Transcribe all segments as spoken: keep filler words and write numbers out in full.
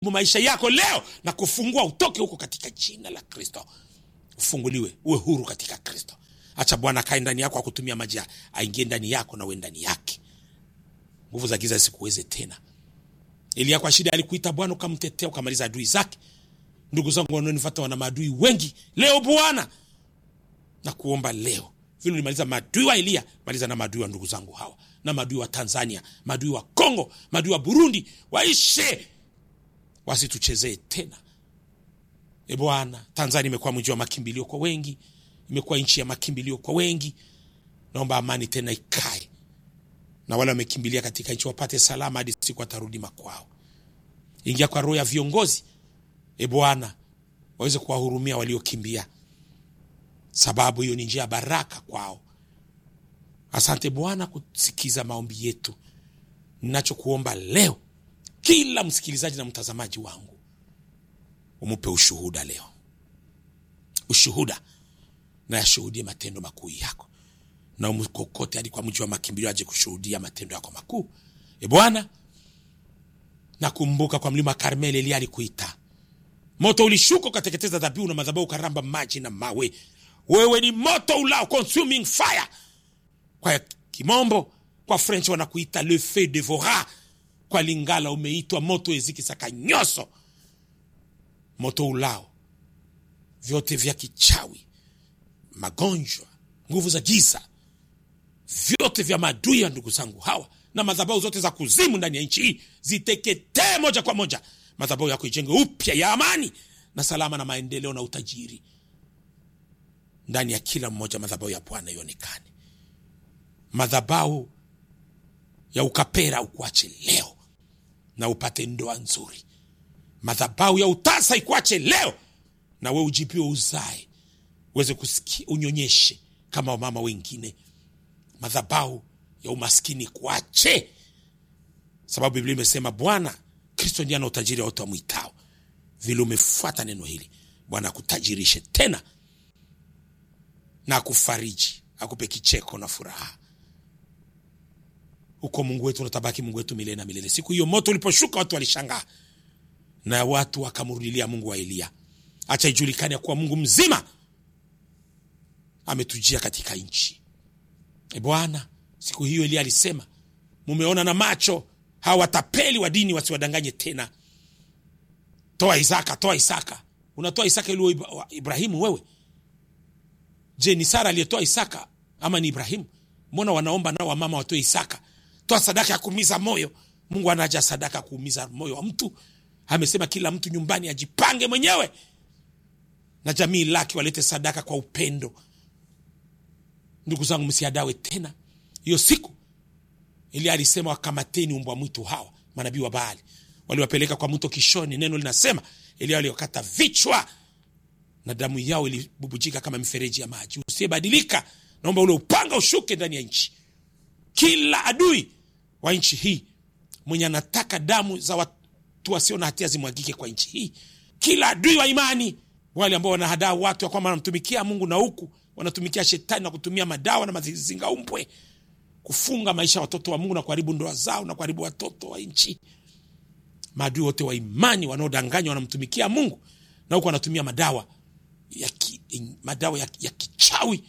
maisha yako leo na kufungua utoke huko katika jina la Kristo. Ufunguliwe, uwe huru katika Kristo. Acha Bwana kae ndani yako akutumia maji aingie ndani yako na uwe ndani yake. Nguvu za giza zisikuweze tena. Elia kwa shida alikuita Bwana ukamtetea ukamaliza adui zake. Ndugu zangu wanaonifuata wana maadui wengi. Leo Bwana na kuomba leo, vile ulimaliza maadui wa Elia, maliza na maadui wa ndugu zangu hawa, na maadui wa Tanzania, maadui wa Kongo, maadui wa Burundi, waishe wasituchezee tena. E Bwana, Tanzania imekuwa mji wa makimbilio kwa wengi, imekuwa nchi ya makimbilio kwa wengi. Naomba amani tena ikae, na wale wamekimbilia katika nchi wapate salama hadi siku atarudi makwao. Ingia kwa roho ya viongozi, e Bwana, waweze kuwahurumia waliokimbia, sababu hiyo ni njia baraka kwao. Asante Bwana kusikiza maombi yetu. Ninachokuomba leo, kila msikilizaji na mtazamaji wangu, umupe ushuhuda leo. Ushuhuda na yashuhudie matendo makuu yako. Na umkokote hadi kwa mji wa makimbilio aje kushuhudia matendo yako makuu. E Bwana, nakumbuka kwa mlima Karmeli Elia alikuita. Moto ulishuka ukateketeza dhabihu na madhabahu ukaramba maji na mawe. Wewe ni moto ulao, consuming fire. Kwa kimombo, kwa French wanakuita le feu dévorant. Kwa Lingala umeitwa moto ezikisaka nyoso. Moto ulao vyote vya kichawi, magonjwa, nguvu za giza, vyote vya maadui ya ndugu zangu hawa, na madhabahu zote za kuzimu ndani ya nchi hii ziteketee moja kwa moja. Madhabahu yako ijenge upya ya amani na salama na maendeleo na utajiri. Ndani ya kila mmoja madhabahu ya Bwana ionekane. Madhabahu ya ukapera ukuache leo na upate ndoa nzuri. Madhabahu ya utasa ikuache leo na wewe ujipiwe uzae, uweze kusikia unyonyeshe kama mama wengine. Madhabahu ya umaskini kuache, sababu Biblia imesema Bwana Kristo ndiye ana utajiri wote amuitao. Vile umefuata neno hili, Bwana akutajirishe tena na akufariji, akupe kicheko na furaha. Uko Mungu wetu, unatabaki Mungu wetu milele na milele. Siku hiyo moto uliposhuka watu walishangaa, na watu wakamrudilia Mungu wa Elia. Acha ijulikane kuwa Mungu mzima ametujia katika nchi. E Bwana, siku hiyo Elia alisema, mumeona na macho hawa watapeli wa dini wasiwadanganye tena. Toa Isaka, toa Isaka. Unatoa Isaka ili Ibrahimu wewe? Je, ni Sara aliyetoa Isaka ama ni Ibrahimu? Mbona wanaomba nao wamama watoe Isaka? Toa sadaka ya kuumiza moyo. Mungu anaja sadaka kuumiza moyo wa mtu. Amesema kila mtu nyumbani ajipange mwenyewe, na jamii lake walete sadaka kwa upendo. Ndugu zangu, msiadawe tena. Hiyo siku Elia alisema wakamateni umbwa mwitu hawa, manabii wa Baali. Waliwapeleka kwa mto Kishoni. Neno linasema Elia aliokata vichwa na damu yao ilibubujika kama mifereji ya maji. Usibadilika, naomba ule upanga ushuke ndani ya nchi. Kila adui wa nchi hii mwenye anataka damu za watu wasio na hatia zimwagike kwa nchi hii. Kila adui wa imani, wale ambao wanahadaa watu kwamba wanamtumikia Mungu na huku wanatumikia shetani na kutumia madawa na mazinga umpwe kufunga maisha ya watoto wa Mungu na kuharibu ndoa zao na kuharibu watoto wa nchi. Maadui wote wa imani wanaodanganywa wanamtumikia Mungu na huku wanatumia madawa ya ki, madawa ya, ya kichawi.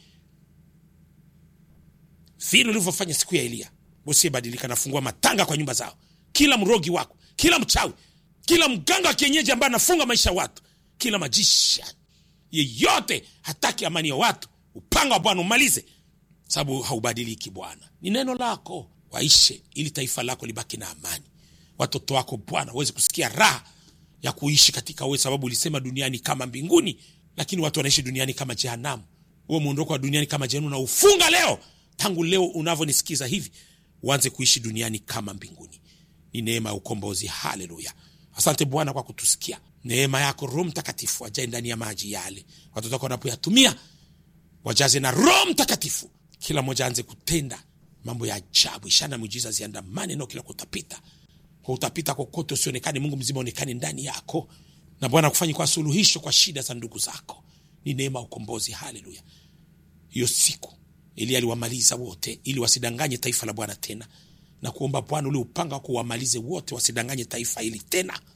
Vile ulivyofanya siku ya Elia, usibadilika, na fungua matanga kwa nyumba zao. Kila mrogi wako, kila mchawi, kila mganga wa kienyeji ambaye anafunga maisha ya watu, kila majisha yeyote hataki amani ya watu, upanga wa Bwana umalize, sababu haubadiliki. Bwana, ni neno lako, waishe ili taifa lako libaki na amani. Watoto wako Bwana waweze kusikia raha ya kuishi katika wewe, sababu ulisema duniani kama mbinguni, lakini watu wanaishi duniani kama jehanamu. Wewe muondoko wa duniani kama jehanamu na ufunga leo. Tangu leo unavyonisikiza hivi, uanze kuishi duniani kama mbinguni. Ni neema ya ukombozi. Haleluya. Asante Bwana kwa kutusikia. Neema yako Roho Mtakatifu ajae ndani ya maji yale. Watoto wako wanapoyatumia wajaze na Roho Mtakatifu. Kila mmoja aanze kutenda mambo ya ajabu, ishara miujiza ziandamane na kila kutapita. Kwa utapita kokote usionekane, Mungu mzima onekane ndani yako. Na Bwana kufanye kwa suluhisho kwa shida za ndugu zako. Ni neema ya ukombozi. Haleluya. Hiyo siku Elia aliwamaliza wote ili wasidanganye taifa la Bwana tena. Na kuomba Bwana ule upanga wako uwamalize wote wasidanganye taifa hili tena.